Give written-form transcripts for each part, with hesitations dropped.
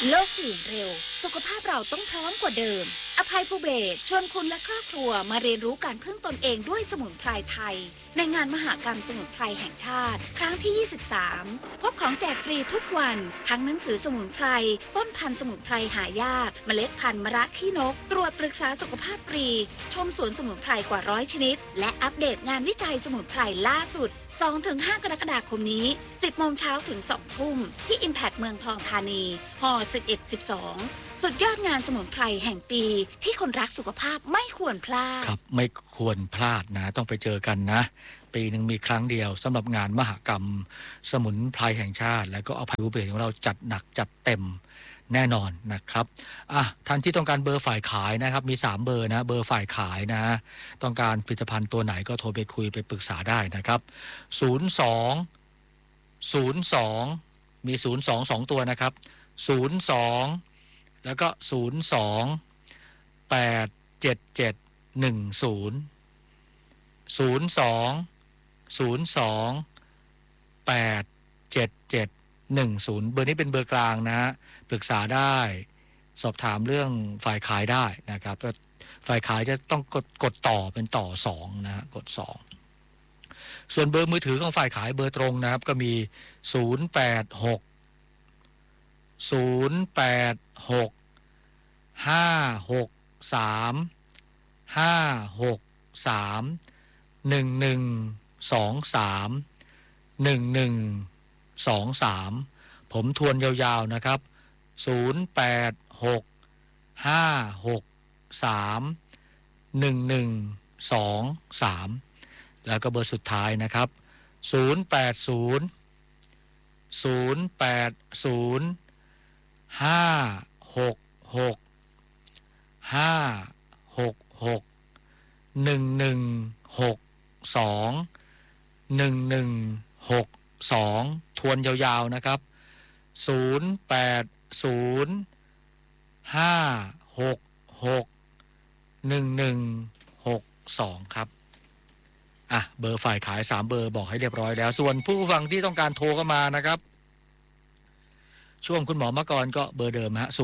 โลกเปลี่ยนเร็วสุขภาพเราต้องพร้อมกว่าเดิมอภัยภูเบศรชวนคุณและครอบครัวมาเรียนรู้การพึ่งตนเองด้วยสมุนไพรไทยในงานมหกรรมสมุนไพรแห่งชาติครั้งที่ 23 พบของแจกฟรีทุกวันทั้งหนังสือสมุนไพรต้นพันธุ์สมุนไพรหายากเมล็ดพันธุ์มะระขี้นกตรวจปรึกษาสุขภาพฟรีชมสวนสมุนไพรกว่า100ชนิดและอัปเดตงานวิจัยสมุนไพรล่าสุด 2-5 กรกฎาคมนี้ 10 โมงเช้าถึง 2 ทุ่มที่ Impact เมืองทองธานีฮ11-12 สุดยอดงานสมุนไพรแห่งปีที่คนรักสุขภาพไม่ควรพลาดครับไม่ควรพลาดนะต้องไปเจอกันนะปีหนึ่งมีครั้งเดียวสำหรับงานมหกรรมสมุนไพรแห่งชาติและก็อภัยภูเบศรของเราจัดหนักจัดเต็มแน่นอนนะครับท่านที่ต้องการเบอร์ฝ่ายขายนะครับมี3เบอร์นะเบอร์ฝ่ายขายนะต้องการผลิตภัณฑ์ตัวไหนก็โทรไปคุยไปปรึกษาได้นะครับ02มี02 2ตัวนะครับ02แล้วก็02-877-10 เบอร์นี้เป็นเบอร์กลางนะปรึกษาได้สอบถามเรื่องฝ่ายขายได้นะครับฝ่ายขายจะต้องกดต่อเป็นต่อ2นะกด2ส่วนเบอร์มือถือของฝ่ายขายเบอร์ตรงนะครับก็มี086-563-563-1123ผมทวนยาวๆนะครับ086-563-1123แล้วก็เบอร์สุดท้ายนะครับ080-566-566-1162 ทวนยาวๆนะครับ080-566-1162ครับเบอร์ฝ่ายขาย3เบอร์บอกให้เรียบร้อยแล้วส่วนผู้ฟังที่ต้องการโทรเข้ามานะครับช่วงคุณหมอมาก่อนก็เบอร์เดิมฮะ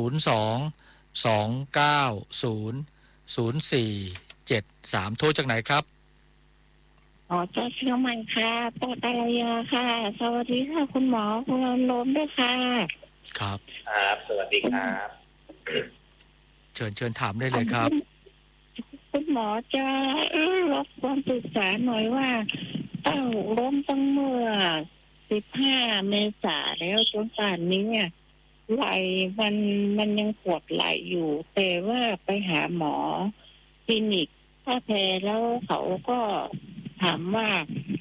02-290-0473โทรจากไหนครับจากเชียงใหม่ค่ะปอดอะไรค่ะสวัสดีค่ะคุณหมอคุณโน้มด้วยค่ะครับสวัสดีครับเชิญถามได้เลยครับคุณหมอจะรบกวนปรึกษาหน่อยว่าเต้าล้มตั้งเมื่อ15 เมษายนแล้วจนป่านนี้ไหล่มันยังปวดไหล่อยู่แต่ว่าไปหาหมอคลินิกถ้าแพ้แล้วเขาก็ถามว่า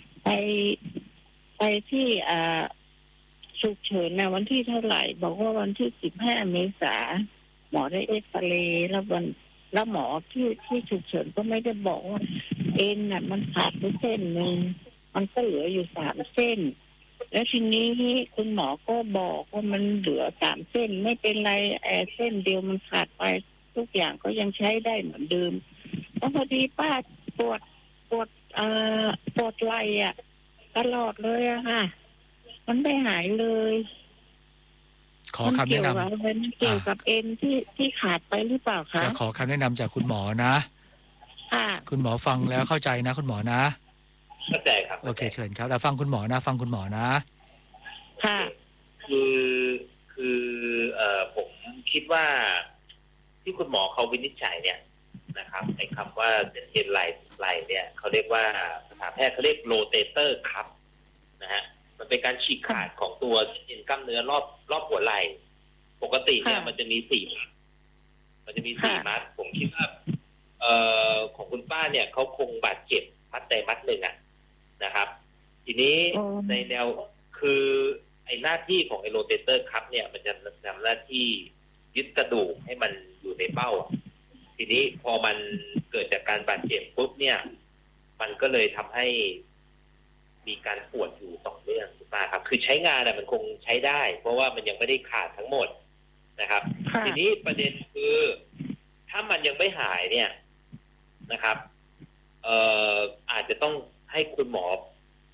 ไปที่ฉุกเฉินนะวันที่เท่าไหร่บอกว่าวันที่15 เมษายนหมอได้เอ็กซเรย์แล้วหมอที่ฉุกเฉินก็ไม่ได้บอกว่าเอ็นน่ะมันขาดไปเส้นนึงมันก็เหลืออยู่3 เส้นแล้วทีนี้คุณหมอก็บอกว่ามันเหลือ3 เส้นไม่เป็นไรเส้นเดียวมันขาดไปทุกอย่างก็ยังใช้ได้เหมือนเดิมแล้วพอดีป้าปวดไหล่ตลอดเลยค่ะมันไม่หายเลยขอคำแนะนำมันเกี่ยวกับเอ็นที่ขาดไปหรือเปล่าคะจะขอคำแนะนำจากคุณหมอนะคุณหมอฟังแล้วเข้าใจนะคุณหมอนะเข้าใจครับโอเคเชิญครับแล้วฟังคุณหมอนะค่ะคือผมคิดว่าที่คุณหมอเขาวินิจฉัยเนี่ยนะครับไอ้คำว่าเอ็นไหล่เนี่ยเขาเรียกว่าภาษาแพทย์เขาเรียกโรเตเตอร์คัพนะฮะมันเป็นการฉีกขาดของตัวเอ็นกล้ามเนื้อรอบหัวไหล่ปกติเนี่ยมันจะมี4 มัดผมคิดว่าของคุณป้าเนี่ยเขาคงบาดเจ็บมัดใดมัดหนึ่งนะครับทีนี้ในแนวคือไอ้หน้าที่ของไอ้โรเตเตอร์คัพเนี่ยมันจะทำหน้าที่ยึดกระดูกให้มันอยู่ในเป้าทีนี้พอมันเกิดจากการบาดเจ็บปุ๊บเนี่ยมันก็เลยทำให้มีการปวดอยู่ต่อเนื่องมาครับคือใช้งานมันคงใช้ได้เพราะว่ามันยังไม่ได้ขาดทั้งหมดนะครับทีนี้ประเด็นคือถ้ามันยังไม่หายเนี่ยนะครับอาจจะต้องให้คุณหมอ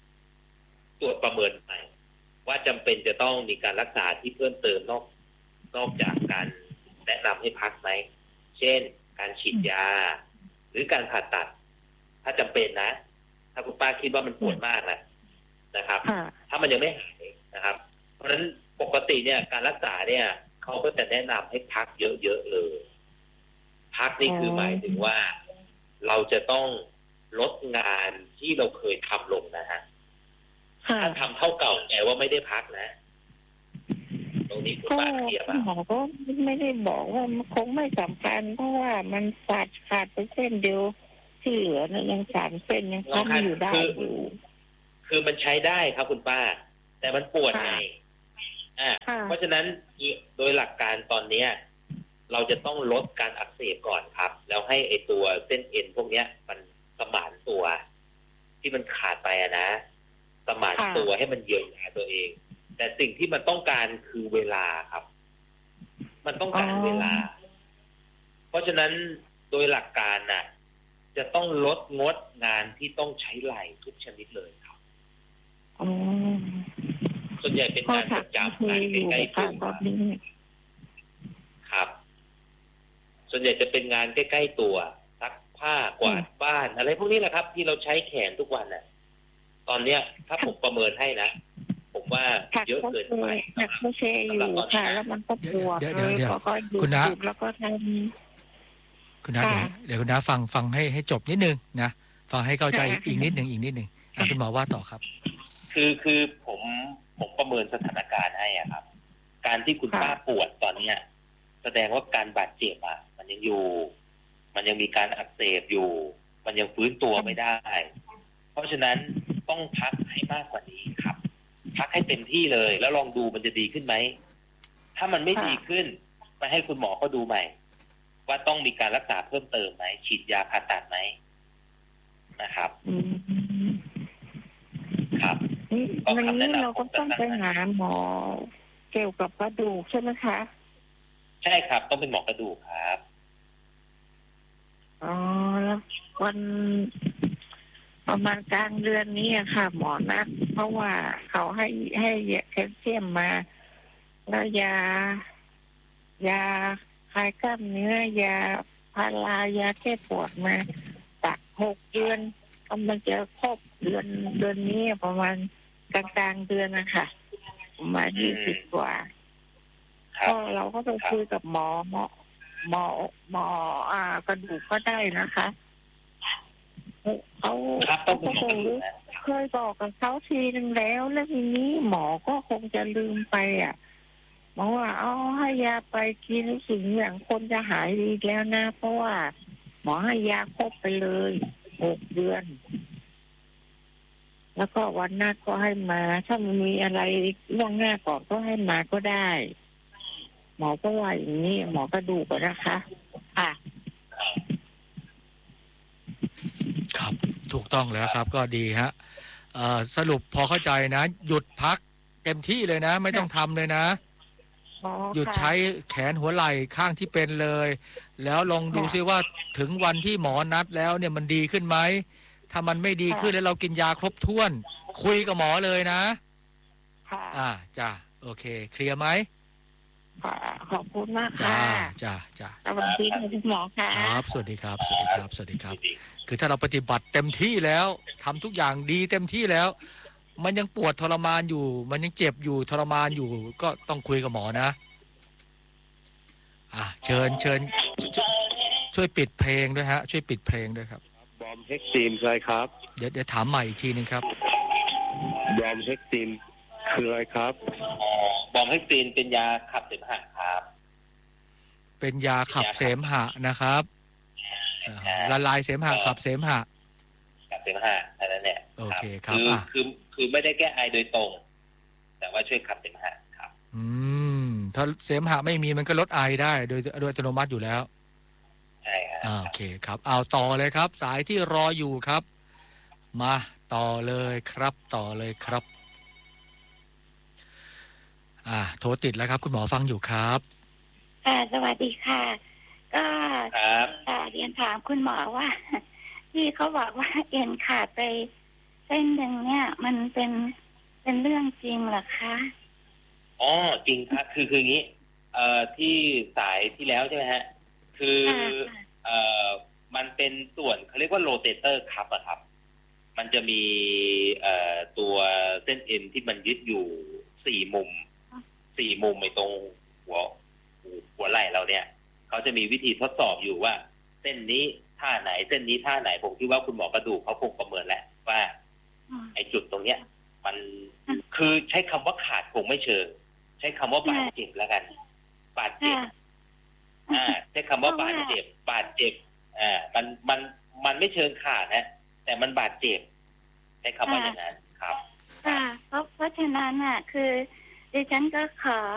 ตรวจประเมินใหม่ว่าจำเป็นจะต้องมีการรักษาที่เพิ่มเติมนอกจากการแนะนำให้พักไหมเช่นการฉีดยาหรือการผ่าตัดถ้าจำเป็นนะถ้าคุณป้าคิดว่ามันปวดมากนะครับถ้ามันยังไม่หายนะครับเพราะฉะนั้นปกติเนี่ยการรักษาเนี่ยเขาก็จะแนะนำให้พักเยอะๆเลยพักนี่คือหมายถึงว่าเราจะต้องลดงานที่เราเคยทำลงนะฮะถ้าทำเท่าเก่าแต่ว่าไม่ได้พักนะตรงนี้คุณป้าเทียบหมอก็ไม่ได้บอกว่ามันคงไม่สำคัญเพราะว่ามันขาดไปเส้นเดียวที่เหลือนะยัง3 เส้นยังทำอยู่ได้อยู่คือมันใช้ได้ครับคุณป้าแต่มันปวดไงเพราะฉะนั้นโดยหลักการตอนนี้เราจะต้องลดการอักเสบก่อนครับแล้วให้ไอตัวเส้นเอ็นพวกเนี้ยมันสมานตัวที่มันขาดไปนะสมานตัวให้มันเยียวยาตัวเองแต่สิ่งที่มันต้องการคือเวลาครับมันต้องการเวลาเพราะฉะนั้นโดยหลักการน่ะจะต้องงดงานที่ต้องใช้ไหล่ทุกชนิดเลยครับส่วนใหญ่เป็นงานประจำงานใกล้ๆตัวครับส่วนใหญ่จะเป็นงานใกล้ๆตัวซักผ้ากวาดบ้านอะไรพวกนี้แหละครับที่เราใช้แขนทุกวันน่ะตอนเนี้ยถ้าผมประเมินให้นะผมว่าเยอะเกินไปไม่ใช่อยู่ค่ะแล้วมันก็ปวดเลยก็คุณน้าแล้วก็ทำคุณน้าเดี๋ยวคุณน้าฟังให้จบนิดนึงนะฟังให้เข้าใจอีกนิดนึงคุณหมอว่าต่อครับคือผมประเมินสถานการณ์ให้ครับการที่คุณป้าปวดตอนเนี้ยแสดงว่าการบาดเจ็บมันยังอยู่มันยังมีการอักเสบอยู่มันยังฟื้นตัวไม่ได้เพราะฉะนั้นต้องพักให้มากกว่านี้ครับพักให้เต็มที่เลยแล้วลองดูมันจะดีขึ้นไหมถ้ามันไม่ดีขึ้นไปให้คุณหมอเขาดูใหม่ว่าต้องมีการรักษาเพิ่มเติมไหมฉีดยาผ่าตัดไหมนะครับครับวันนี้เราก็ต้องไปหาหมอเกี่ยวกับกระดูกใช่ไหมคะใช่ครับต้องเป็นหมอกระดูกครับแล้ววันประมาณกลางเดือนนี้ค่ะหมอนัดเพราะว่าเขาให้แคลเซียมมาแล้วยาคลายกล้ามเนื้อยาพารายาแก้ปวดมาตัก6 เดือนมันจะครบเดือนนี้ประมาณกลางเดือนนะคะประมาณ20 กว่าก็เราก็ไปคุยกับหมอกระดูกก็ได้นะคะเขาเคยบอกกับเขาทีนึงแล้วทีนี้หมอก็คงจะลืมไปหมอว่าให้ยาไปกินรู้สึกอย่างคนจะหายดีแล้วนะเพราะว่าหมอให้ยาครบไปเลย6 เดือนแล้วก็วันหน้าก็ให้มาถ้ามันมีอะไรล่วงหน้าก่อนก็ให้มาก็ได้หมอก็ว่าอย่างนี้หมอกระดูกนะคะครับถูกต้องแล้วครับก็ดีฮะสรุปพอเข้าใจนะหยุดพักเต็มที่เลยนะไม่ต้องทำเลยนะหยุดใช้แขนหัวไหล่ข้างที่เป็นเลยแล้วลองดูซิว่าถึงวันที่หมอนัดแล้วเนี่ยมันดีขึ้นไหมถ้ามันไม่ดีขึ้นแล้วเรากินยาครบถ้วนคุยกับหมอเลยนะจ้าโอเคเคลียร์ไหมขอบคุณมากค่ะจ้าสวัสดีคุณหมอค่ะครับสวัสดีครับคือถ้าเราปฏิบัติเต็มที่แล้วทำทุกอย่างดีเต็มที่แล้วมันยังปวดทรมานอยู่มันยังเจ็บอยู่ทรมานอยู่ก็ต้องคุยกับหมอนะเชิญช่วยปิดเพลงด้วยฮะช่วยปิดเพลงด้วยครับบอมเฮกซีนใช่ครับเดี๋ยวถามใหม่อีกทีนึงครับบอมเฮกซีนคืออะไรครับบอมเฮกซีนเป็นยาขับเสมหะครับเป็นยาขับเสมหะนะครับละลายเสมหะขับเสมหะอันนั้นเนี่ยโอเคครับคือไม่ได้แก้ไอโดยตรงแต่ว่าช่วยขับเสมหะครับถ้าเสมหะไม่มีมันก็ลดไอได้โดยอัตโนมัติอยู่แล้วใช่ครับโอเคครับเอาต่อเลยครับสายที่รออยู่ครับมาต่อเลยครับโทรติดแล้วครับคุณหมอฟังอยู่ครับสวัสดีค่ะก็เรียนถามคุณหมอว่าที่เขาบอกว่าเอ็นขาดไปเส้นหนึ่งเนี่ยมันเป็นเรื่องจริงเหรอคะจริงครับคืออย่างนี้ที่สายที่แล้วใช่ไหมฮะคือมันเป็นส่วนเขาเรียกว่าโรเตเตอร์คัพอะครับมันจะมีตัวเส้นเอ็นที่มันยึดอยู่4 มุมไอ้ตรงหัวไหล่เราเนี่ยเขาจะมีวิธีทดสอบอยู่ว่าเส้นนี้ท่าไหนเส้นนี้ท่าไหนผมคิดว่าคุณหมอกระดูกเขาคงประเมินแล้วว่าไอ้จุดตรงเนี้ยมันคือใช้คำว่าขาดคงไม่เชิงใช้คำว่าบาดเจ็บแล้วกันบาดเจ็บใช้คำว่าบาดเจ็บมันไม่เชิงขาดนะแต่มันบาดเจ็บใช้คำว่าอย่างนั้นครับเพราะฉะนั้นคือดิฉันก็ขอ